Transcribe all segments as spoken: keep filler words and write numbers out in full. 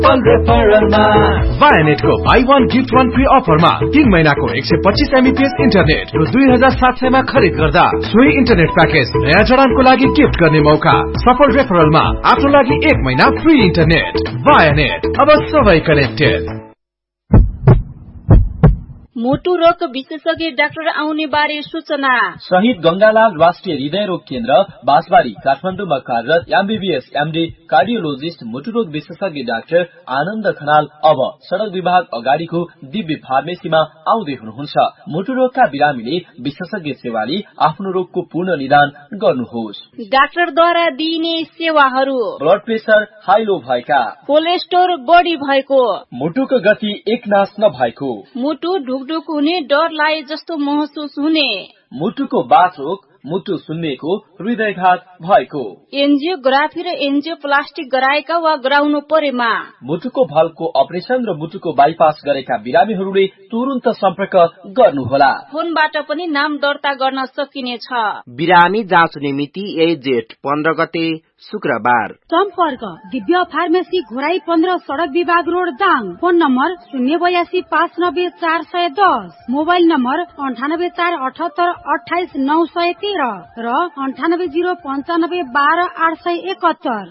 वायानेट को by one gift one free अफरमा तीन महीना को एक सौ पच्चीस एमबीपीएस इंटरनेट र दुई हजार सात सय मा खरीद गर्दा सोही इंटरनेट पैकेज नयाँ जडानको लागि गिफ्ट गर्ने मौका। सफल रेफरलमा आफ्नो लागि एक महीना फ्री इंटरनेट। वायानेट, अब सबै कनेक्टेड। मुटु रोग विशेषज्ञ डाक्टर आउने बारे सूचना। शहीद गंगालाल राष्ट्रिय हृदय रोग केन्द्र बाँसबारी काठमाडौँमा कार्यरत एमबीबीएस एमडी कार्डियोलोजिस्ट मुटु रोग विशेषज्ञ डाक्टर आनन्द खनाल अब सड़क विभाग अगाडिको दिव्य फार्मेसीमा आउँदै हुनुहुन्छ। मुटु रोगका बिरामीले विशेषज्ञ सेवाले आफ्नो रोगको पूर्ण निदान गर्नुहोस्। डाक्टरद्वारा दिइने सेवाहरू: ब्लड प्रेसर हाई लो भएका, कोलेस्ट्रोल बढी भएको, मुटुको गति एकनास नभएको, मुटु ढुकढुक हुने, डर लागे जस्तो महसुस हुने, मुटुको बाथ रोग, मुटु सुन्नेको, हृदयघात भएको, एन्जियोग्राफी र एन्जियोप्लास्टिक गराएका वा गराउनु परेमा, मुटुको भल्को अपरेसन र मुटुको बाइपास गरेका बिरामीहरूले तुरुन्त सम्पर्क गर्नुहोला। फोनबाट पनि नाम दर्ता गर्न सकिनेछ। बिरामी जाँच्ने मिति एक जेठ पन्ध्र गते शुक्रबार। सम्पर्क दिव्य फार्मेसी घोराई पन्ध्र सड़क विभाग रोड दाङ। फोन नम्बर शून्य बयासी पाँच नब्बे चार सय दस। मोबाइल नम्बर अन्ठानब्बे चार अठहत्तर अठाइस नौ सय तेह्र र अन्ठानब्बे जिरो पन्चानब्बे बाह्र आठ सय एकहत्तर।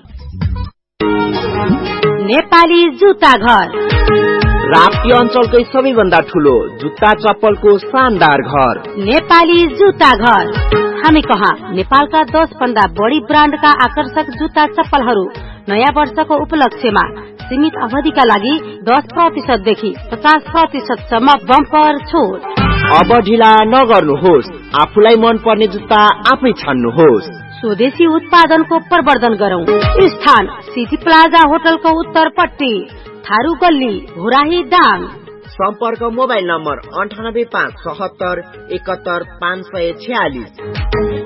नेपाली जुत्ता घर, राप्ती अञ्चलकै सबैभन्दा ठूलो जुत्ता चप्पलको शानदार घर नेपाली जुत्ता घर। हामी कहाँ नेपालका दस भन्दा बढी ब्रान्डका आकर्षक जुत्ता चप्पलहरू नयाँ वर्षको उपलक्ष्यमा सीमित अवधिका लागि दस प्रतिशत देखि पचास प्रतिशत सम्म बम्पर छुट। अब ढिला नगर्नुहोस्, आफूलाई मन पर्ने जुत्ता आफै छान्नुहोस्। स्वदेशी उत्पादनको प्रवर्धन गरौं। स्थान सिटी प्लाजा होटलको उत्तरपट्टि, थारू गल्ली, घोराही दाङ। सम्पर्क मोबाइल नम्बर अन्ठानब्बे पाँच सतहत्तर एकहत्तर पाँच सय छयालिस।